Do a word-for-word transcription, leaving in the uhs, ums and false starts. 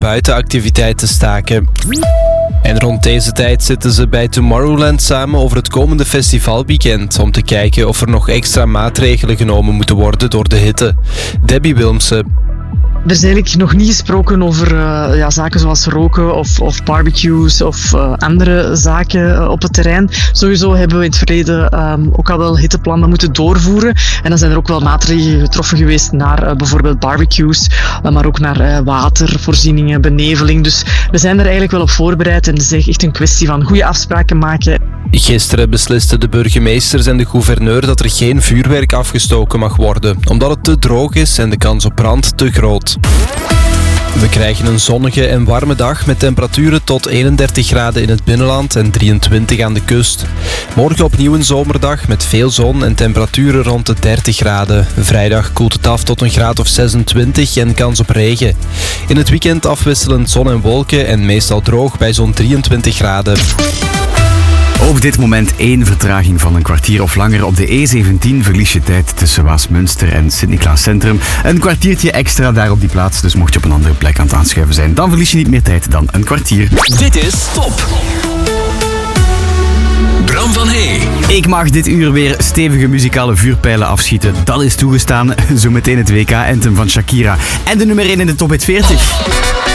buitenactiviteiten staken. En rond deze tijd zitten ze bij Tomorrowland samen over het komende festivalweekend om te kijken of er nog extra maatregelen genomen moeten worden door de hitte. Debbie Wilmsen. Er is eigenlijk nog niet gesproken over uh, ja, zaken zoals roken of, of barbecues of uh, andere zaken uh, op het terrein. Sowieso hebben we in het verleden um, ook al wel hitteplannen moeten doorvoeren. En dan zijn er ook wel maatregelen getroffen geweest naar uh, bijvoorbeeld barbecues, uh, maar ook naar uh, watervoorzieningen, beneveling. Dus we zijn er eigenlijk wel op voorbereid en het is echt een kwestie van goede afspraken maken. Gisteren beslisten de burgemeesters en de gouverneur dat er geen vuurwerk afgestoken mag worden, omdat het te droog is en de kans op brand te groot. We krijgen een zonnige en warme dag met temperaturen tot eenendertig graden in het binnenland en drieëntwintig aan de kust. Morgen opnieuw een zomerdag met veel zon en temperaturen rond de dertig graden. Vrijdag koelt het af tot een graad of zesentwintig en kans op regen. In het weekend afwisselend zon en wolken en meestal droog bij zo'n drieëntwintig graden. Op dit moment één vertraging van een kwartier of langer. Op de E zeventien verlies je tijd tussen Waasmunster en Sint-Niklaas Centrum. Een kwartiertje extra daar op die plaats, dus mocht je op een andere plek aan het aanschuiven zijn, dan verlies je niet meer tijd dan een kwartier. Dit is Top. Bram van Hey. Ik mag dit uur weer stevige muzikale vuurpijlen afschieten. Dat is toegestaan. Zometeen het W K-anthem van Shakira. En de nummer één in de Top hit veertig.